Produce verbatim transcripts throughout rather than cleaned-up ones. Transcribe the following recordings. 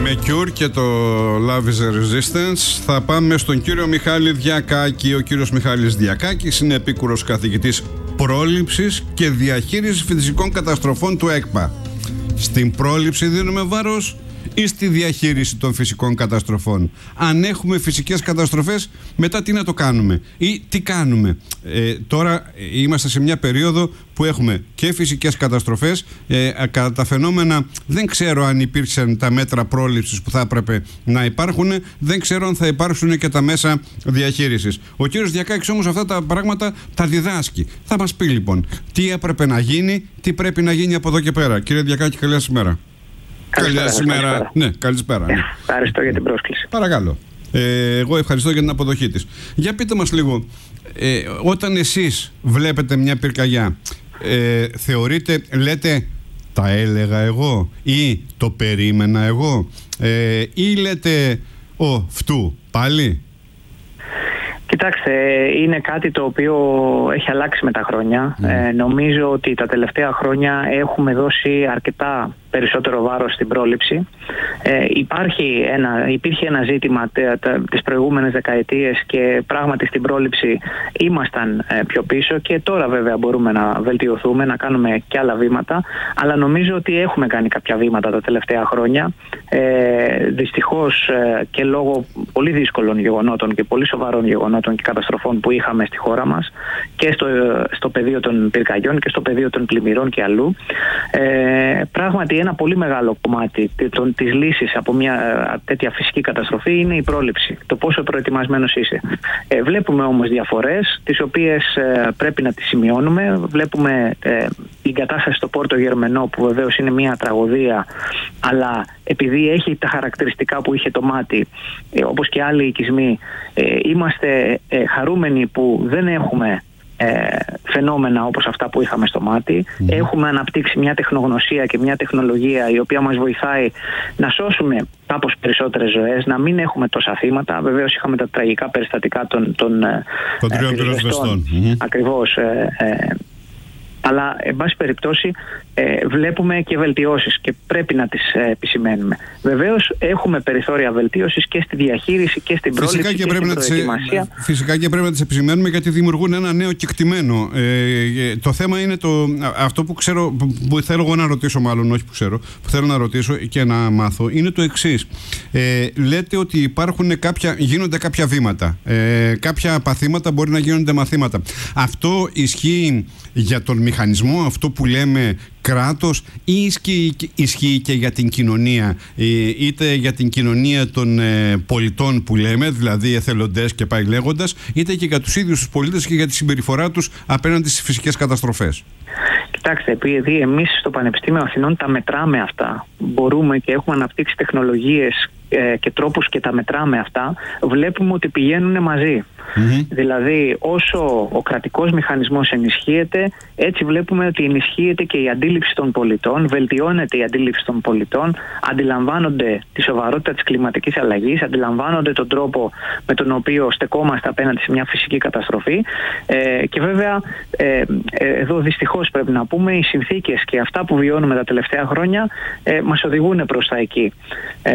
με Cure και το Love is a Resistance. Θα πάμε στον κύριο Μιχάλη Διακάκη. Ο κύριος Μιχάλης Διακάκης είναι επίκουρος καθηγητής πρόληψης και διαχείρισης φυσικών καταστροφών του ΕΚΠΑ. Στην πρόληψη δίνουμε βάρος ή στη διαχείριση των φυσικών καταστροφών? Αν έχουμε φυσικές καταστροφές, μετά τι να το κάνουμε ή τι κάνουμε? Ε, τώρα είμαστε σε μια περίοδο που έχουμε και φυσικές καταστροφές. Ε, κατά τα φαινόμενα δεν ξέρω αν υπήρξαν τα μέτρα πρόληψης που θα έπρεπε να υπάρχουν. Δεν ξέρω αν θα υπάρξουν και τα μέσα διαχείρισης. Ο κύριος Διακάκης όμως αυτά τα πράγματα τα διδάσκει. Θα μας πει λοιπόν τι έπρεπε να γίνει, τι πρέπει να γίνει από εδώ και πέρα. Κύριε Διακάκη, καλή σήμερα. Καλησπέρα. Ναι, καλησπέρα. Ναι. Ευχαριστώ για την πρόσκληση. Παρακαλώ. Ε, εγώ ευχαριστώ για την αποδοχή της. Για πείτε μας λίγο, ε, όταν εσείς βλέπετε μια πυρκαγιά, ε, θεωρείτε, λέτε, τα έλεγα εγώ ή το περίμενα εγώ, ε, ή λέτε, ο, φτού, πάλι? Κοιτάξτε, είναι κάτι το οποίο έχει αλλάξει με τα χρόνια. Mm. Ε, νομίζω ότι τα τελευταία χρόνια έχουμε δώσει αρκετά περισσότερο βάρος στην πρόληψη. Ε, υπάρχει ένα, υπήρχε ένα ζήτημα τε, τε, τις προηγούμενες δεκαετίες και πράγματι στην πρόληψη ήμασταν ε, πιο πίσω και τώρα βέβαια μπορούμε να βελτιωθούμε, να κάνουμε και άλλα βήματα, αλλά νομίζω ότι έχουμε κάνει κάποια βήματα τα τελευταία χρόνια. Ε, δυστυχώς ε, και λόγω πολύ δύσκολων γεγονότων και πολύ σοβαρών γεγονότων και καταστροφών που είχαμε στη χώρα μας και στο, στο πεδίο των πυρκαγιών και στο πεδίο των πλημμυρών και αλλού, ε, πράγματι ένα πολύ μεγάλο κομμάτι της λύσης από μια τέτοια φυσική καταστροφή είναι η πρόληψη. Το πόσο προετοιμασμένος είσαι. Ε, βλέπουμε όμως διαφορές, τις οποίες ε, πρέπει να τις σημειώνουμε. Βλέπουμε ε, την κατάσταση στο Πόρτο Γερμενό, που βεβαίως είναι μια τραγωδία, αλλά επειδή έχει τα χαρακτηριστικά που είχε το μάτι, ε, όπως και άλλοι οικισμοί, ε, είμαστε ε, χαρούμενοι που δεν έχουμε Ε, φαινόμενα όπως αυτά που είχαμε στο μάτι. Mm. Έχουμε αναπτύξει μια τεχνογνωσία και μια τεχνολογία η οποία μας βοηθάει να σώσουμε κάπως περισσότερες ζωές, να μην έχουμε τόσα θύματα. Βεβαίως είχαμε τα τραγικά περιστατικά των, των, των τριών πυροσβεστών. Mm-hmm. Ακριβώς. Ε, ε, αλλά, εν πάση περιπτώσει, ε, βλέπουμε και βελτιώσεις και πρέπει να τις ε, επισημαίνουμε. Βεβαίως, έχουμε περιθώρια βελτίωσης και στη διαχείριση και στην πρόληψη φυσικά και, και, πρέπει στην να προετοιμασία. Τις, φυσικά και πρέπει να τις επισημαίνουμε, γιατί δημιουργούν ένα νέο κεκτημένο. Ε, το θέμα είναι το, αυτό που ξέρω, που θέλω εγώ να ρωτήσω, μάλλον όχι που ξέρω, που θέλω να ρωτήσω και να μάθω, είναι το εξής. Ε, λέτε ότι υπάρχουν κάποια, γίνονται κάποια βήματα. Ε, κάποια παθήματα μπορεί να γίνονται μαθήματα. Αυτό ισχύει για τον μηχανισμό, αυτό που λέμε κράτος, ή ισχύει, ισχύει και για την κοινωνία, είτε για την κοινωνία των ε, πολιτών που λέμε, δηλαδή εθελοντές και πάει λέγοντας, είτε και για τους ίδιους τους πολίτες και για τη συμπεριφορά τους απέναντι στις φυσικές καταστροφές? Κοιτάξτε, επειδή εμείς στο Πανεπιστήμιο Αθηνών τα μετράμε αυτά, μπορούμε και έχουμε αναπτύξει τεχνολογίες ε, και τρόπους και τα μετράμε αυτά, βλέπουμε ότι πηγαίνουν μαζί. Mm-hmm. Δηλαδή, όσο ο κρατικός μηχανισμός ενισχύεται, έτσι βλέπουμε ότι ενισχύεται και η αντίληψη των πολιτών, βελτιώνεται η αντίληψη των πολιτών, αντιλαμβάνονται τη σοβαρότητα της κλιματικής αλλαγής, αντιλαμβάνονται τον τρόπο με τον οποίο στεκόμαστε απέναντι σε μια φυσική καταστροφή. Ε, και βέβαια, ε, ε, εδώ δυστυχώς πρέπει να πούμε, οι συνθήκες και αυτά που βιώνουμε τα τελευταία χρόνια ε, μας οδηγούν προς τα εκεί. Ε,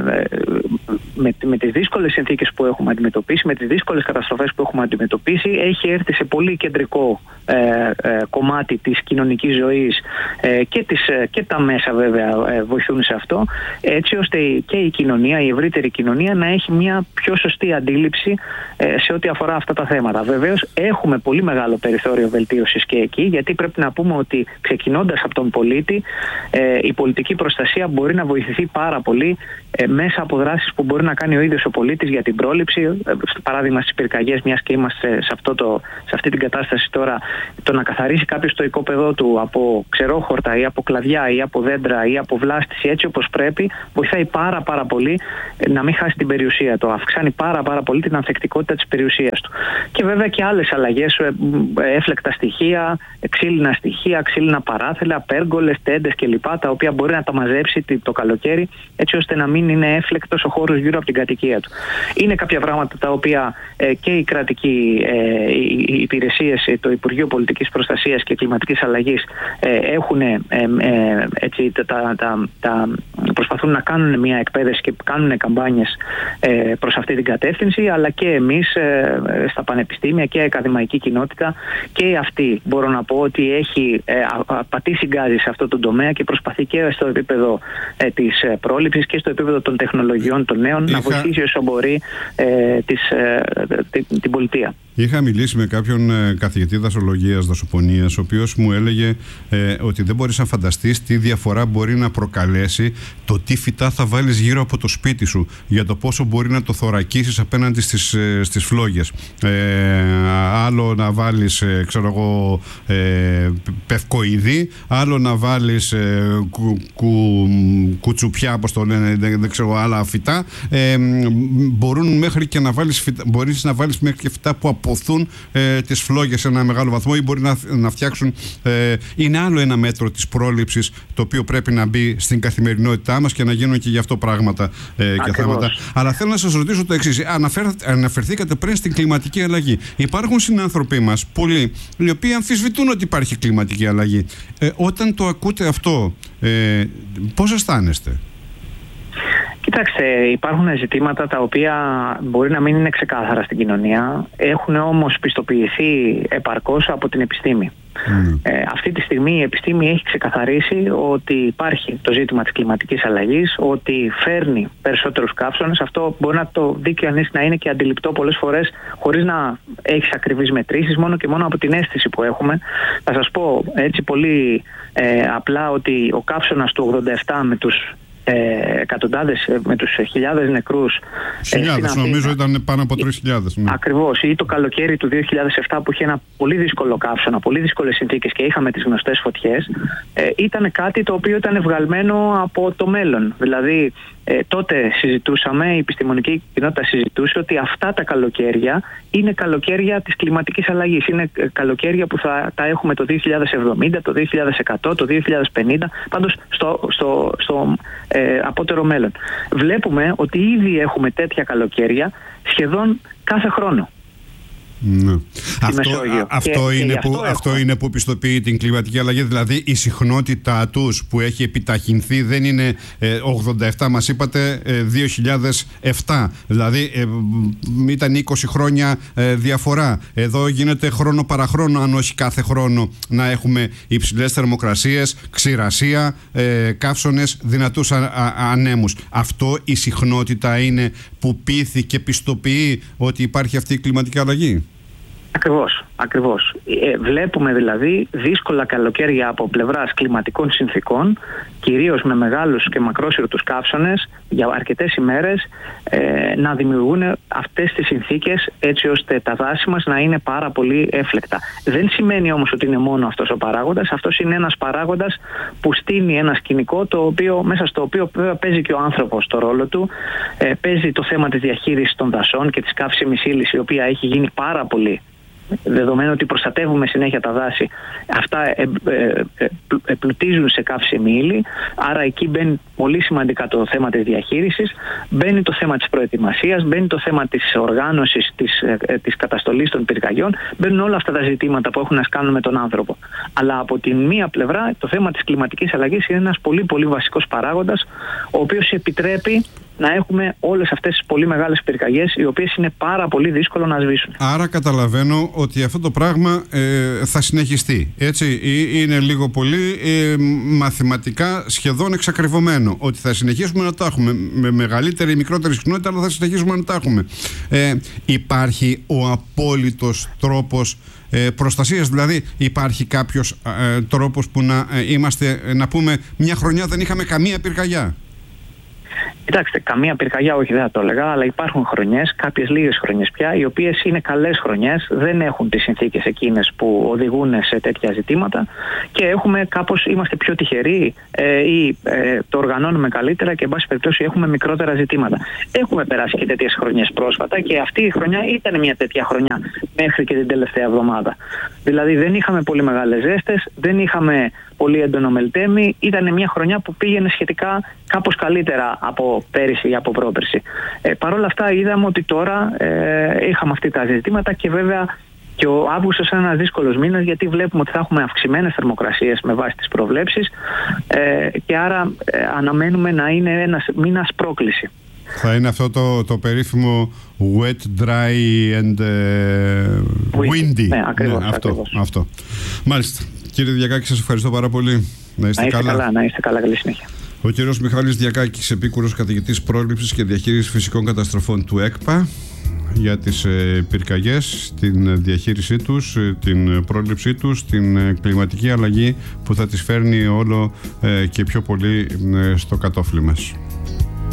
με, με τις δύσκολες συνθήκες που έχουμε αντιμετωπίσει, με τις δύσκολες καταστροφές που έχουμε αντιμετωπίσει, έχει έρθει σε πολύ κεντρικό ε, ε, κομμάτι της κοινωνικής ζωής ε, και, τις, ε, και τα μέσα βέβαια ε, βοηθούν σε αυτό, έτσι ώστε και η κοινωνία, η ευρύτερη κοινωνία, να έχει μια πιο σωστή αντίληψη ε, σε ό,τι αφορά αυτά τα θέματα. Βεβαίως έχουμε πολύ μεγάλο περιθώριο βελτίωσης και εκεί, γιατί πρέπει να πούμε ότι ξεκινώντας από τον πολίτη, ε, η πολιτική προστασία μπορεί να βοηθηθεί πάρα πολύ ε, μέσα από δράσεις που μπορεί να κάνει ο ίδιος ο πολίτης για την πρόληψη. Ε, στο παράδειγμα στις πυρκαγιές, μιας και είμαστε σε, αυτό το, σε αυτή την κατάσταση τώρα, το να καθαρίσει κάποιος το οικόπεδό του από ξερόχορτα ή από κλαδιά ή από δέντρα ή από βλάστηση έτσι όπως πρέπει, βοηθάει πάρα πάρα πολύ να μην χάσει την περιουσία του. Αυξάνει πάρα πάρα πολύ την ανθεκτικότητα της περιουσίας του. Και βέβαια και άλλες αλλαγές, έφλεκτα στοιχεία, ξύλινα στοιχεία, ξύλινα παράθυρα, πέργολες, τέντες κλπ. Τα οποία μπορεί να τα μαζέψει το καλοκαίρι, έτσι ώστε να μην είναι ανέφλεκτος ο χώρος γύρω από την κατοικία του. Είναι κάποια πράγματα τα οποία ε, και οι κρατικοί ε, οι υπηρεσίες, το Υπουργείο Πολιτικής Προστασίας και Κλιματικής Αλλαγής ε, έχουν, ε, ε, έτσι, τα, τα, τα, τα, προσπαθούν να κάνουν μια εκπαίδευση και κάνουν καμπάνιες ε, προς αυτή την κατεύθυνση, αλλά και εμείς ε, στα πανεπιστήμια και η ακαδημαϊκή κοινότητα και αυτή μπορώ να πω ότι έχει ε, πατήσει γκάζι σε αυτό το τομέα και προσπαθεί και στο επίπεδο ε, της πρόληψης και στο επίπεδο των τεχνολογιών των νέων Είχα... να βοηθήσει όσο μπορεί ε, της, ε, την, την πολιτεία. Είχα μιλήσει με κάποιον ε, καθηγητή δασολογίας, δασοπονίας, ο οποίος μου έλεγε ε, ότι δεν μπορείς να φανταστείς τι διαφορά μπορεί να προκαλέσει το τι φυτά θα βάλεις γύρω από το σπίτι σου, για το πόσο μπορεί να το θωρακίσεις απέναντι στις, ε, στις φλόγες. Ε, άλλο να βάλεις, ε, ξέρω εγώ, ε, πευκοειδή, άλλο να βάλεις ε, κου, κου, κουτσουπιά, όπως το λένε, δεν, δεν ξέρω, άλλα φυτά. Ε, μπορούν μέχρι και να βάλεις φυτά, μπορείς να βάλεις μέχρι και φυτά που αποθούν ε, τις φλόγες σε ένα μεγάλο βαθμό ή μπορεί να, να φτιάξουν. Ε, είναι άλλο ένα μέτρο της πρόληψης το οποίο πρέπει να μπει στην καθημερινότητά μας και να γίνουν και γι' αυτό πράγματα ε, και θέματα. Αλλά θέλω να σας ρωτήσω το εξής. Αναφέρ, αναφερθήκατε πριν στην κλιματική αλλαγή. Υπάρχουν συνάνθρωποι μας, πολλοί, οι οποίοι αμφισβητούν ότι υπάρχει κλιματική αλλαγή. Ε, όταν το ακούτε αυτό, ε, πώς αισθάνεστε? Κοιτάξτε, υπάρχουν ζητήματα τα οποία μπορεί να μην είναι ξεκάθαρα στην κοινωνία, έχουν όμως πιστοποιηθεί επαρκώς από την επιστήμη. Mm. Ε, αυτή τη στιγμή η επιστήμη έχει ξεκαθαρίσει ότι υπάρχει το ζήτημα της κλιματικής αλλαγής, ότι φέρνει περισσότερους καύσωνες. Αυτό μπορεί να το δει κανείς να είναι και αντιληπτό πολλές φορές χωρίς να έχεις ακριβείς μετρήσεις, μόνο και μόνο από την αίσθηση που έχουμε. Θα σας πω έτσι πολύ ε, απλά ότι ο καύσωνας του ογδόντα επτά με τους Ε, εκατοντάδες, με τους χιλιάδες νεκρούς. Χιλιάδες, ε, νομίζω ήταν πάνω από τρεις χιλιάδες. Ναι. Ακριβώς. Ή το καλοκαίρι του δύο χιλιάδες επτά που είχε ένα πολύ δύσκολο καύσωνα, πολύ δύσκολες συνθήκες και είχαμε τις γνωστές φωτιές, ε, ήταν κάτι το οποίο ήταν βγαλμένο από το μέλλον. Δηλαδή, ε, τότε συζητούσαμε, η επιστημονική κοινότητα συζητούσε ότι αυτά τα καλοκαίρια είναι καλοκαίρια της κλιματικής αλλαγής. Είναι καλοκαίρια που θα τα έχουμε το δύο χιλιάδες εβδομήντα, το δύο χιλιάδες εκατό, το δύο χιλιάδες πενήντα, πάντως στο, στο, στο ε, απότερο μέλλον. Βλέπουμε ότι ήδη έχουμε τέτοια καλοκαίρια σχεδόν κάθε χρόνο. Ναι. Αυτό, α, αυτό, και, είναι και που, αυτό, αυτό είναι που πιστοποιεί την κλιματική αλλαγή. Δηλαδή η συχνότητά τους που έχει επιταχυνθεί δεν είναι ε, ογδόντα επτά, μας είπατε ε, δύο χιλιάδες επτά. Δηλαδή ε, ήταν είκοσι χρόνια ε, διαφορά. Εδώ γίνεται χρόνο παραχρόνο, αν όχι κάθε χρόνο, να έχουμε υψηλές θερμοκρασίες, ξηρασία, ε, καύσωνες, δυνατούς α, α, ανέμους. Αυτό η συχνότητα είναι που πείθει και πιστοποιεί ότι υπάρχει αυτή η κλιματική αλλαγή. Ακριβώς, ακριβώς. Ε, βλέπουμε δηλαδή δύσκολα καλοκαίρια από πλευράς κλιματικών συνθήκων, κυρίως με μεγάλους και μακρόσυρτους καύσωνες για αρκετές ημέρες, ε, να δημιουργούν αυτές τις συνθήκες έτσι ώστε τα δάση μας να είναι πάρα πολύ έφλεκτα. Δεν σημαίνει όμως ότι είναι μόνο αυτός ο παράγοντας. Αυτός είναι ένας παράγοντας που στείνει ένα σκηνικό το οποίο, μέσα στο οποίο βέβαια παίζει και ο άνθρωπος το ρόλο του. Ε, παίζει το θέμα της διαχείρισης των δασών και της καύσιμης ύλης, η οποία έχει γίνει πάρα πολύ. Δεδομένου ότι προστατεύουμε συνέχεια τα δάση, αυτά ε, ε, ε, ε, πλουτίζουν σε καύσιμη ύλη, άρα εκεί μπαίνει πολύ σημαντικά το θέμα της διαχείρισης, μπαίνει το θέμα της προετοιμασίας, μπαίνει το θέμα της οργάνωσης, της, ε, της καταστολής των πυρκαγιών, μπαίνουν όλα αυτά τα ζητήματα που έχουν να κάνουν με τον άνθρωπο. Αλλά από τη μία πλευρά το θέμα της κλιματικής αλλαγής είναι ένας πολύ πολύ βασικός παράγοντας, ο οποίος επιτρέπει να έχουμε όλες αυτές τις πολύ μεγάλες πυρκαγιές, οι οποίες είναι πάρα πολύ δύσκολο να σβήσουν. Άρα καταλαβαίνω ότι αυτό το πράγμα ε, θα συνεχιστεί. Έτσι, είναι λίγο πολύ ε, μαθηματικά σχεδόν εξακριβωμένο ότι θα συνεχίσουμε να τα έχουμε με μεγαλύτερη ή μικρότερη συχνότητα, αλλά θα συνεχίσουμε να τα έχουμε. Ε, υπάρχει ο απόλυτος τρόπος ε, προστασίας, δηλαδή υπάρχει κάποιος ε, τρόπος που να ε, είμαστε, να πούμε μια χρονιά δεν είχαμε καμία πυρκαγιά? Κοιτάξτε, καμία πυρκαγιά όχι, δεν θα το έλεγα, αλλά υπάρχουν χρονιές, κάποιες λίγες χρονιές πια, οι οποίες είναι καλές χρονιές, δεν έχουν τις συνθήκες εκείνες που οδηγούν σε τέτοια ζητήματα και έχουμε κάπως, είμαστε πιο τυχεροί ε, ή ε, το οργανώνουμε καλύτερα και εν πάση περιπτώσει έχουμε μικρότερα ζητήματα. Έχουμε περάσει και τέτοιες χρονιές πρόσφατα και αυτή η χρονιά ήταν μια τέτοια χρονιά μέχρι και την τελευταία εβδομάδα. Δηλαδή δεν είχαμε πολύ μεγάλες ζέστες, δεν είχαμε πολύ έντονο Μελτέμι. Ήταν μια χρονιά που πήγαινε σχετικά κάπως καλύτερα από πέρυσι ή από πρόπερσι. Ε, Παρ' όλα αυτά είδαμε ότι τώρα ε, είχαμε αυτή τα ζητήματα και βέβαια και ο Αύγουστος είναι ένας δύσκολος μήνας, γιατί βλέπουμε ότι θα έχουμε αυξημένες θερμοκρασίες με βάση τις προβλέψεις ε, και άρα ε, αναμένουμε να είναι ένας μήνας πρόκληση. Θα είναι αυτό το, το περίφημο wet, dry and uh, windy. Ναι, ακριβώς, ναι, αυτό, ακριβώς. αυτό. Μάλιστα. Κύριε Διακάκη, σας ευχαριστώ πάρα πολύ. Να είστε, να είστε καλά. καλά. Να είστε καλά, καλή συνέχεια. Ο κύριος Μιχάλης Διακάκης, επίκουρος καθηγητής πρόληψης και διαχείρισης φυσικών καταστροφών του ΕΚΠΑ, για τις ε, πυρκαγιές, την διαχείρισή τους, την πρόληψή τους, την κλιματική αλλαγή που θα τις φέρνει όλο ε, και πιο πολύ ε, στο κατόφλι μας.